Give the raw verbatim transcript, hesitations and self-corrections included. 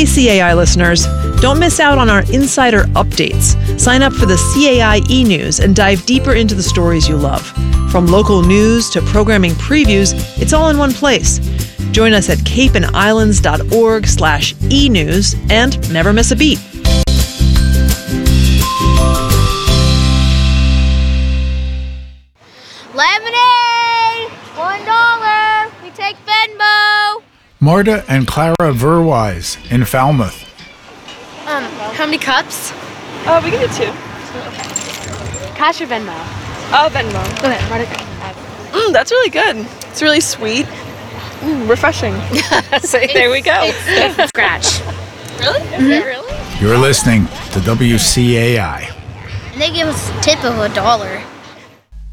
Hey C A I listeners, don't miss out on our insider updates. Sign up for the C A I e-news and dive deeper into the stories you love. From local news to programming previews, it's all in one place. Join us at capeandislands.org slash e-news and never miss a beat. Lemonade! One dollar! We take Venmo! Marta and Clara Verwise in Falmouth. Um, how many cups? Oh, we can do two. Cash or Venmo? Oh, Venmo. Okay, write it. Mm, that's really good. It's really sweet. Mm, refreshing. So there we go. It's, it's scratch. Really? Mm-hmm. Really? You're listening to W C A I. And they give us a tip of a dollar.